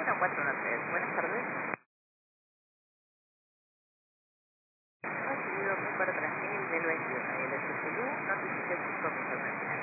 1413. Buenas tardes. Recibido número 3000 del 21 y el SSU, notificación con información.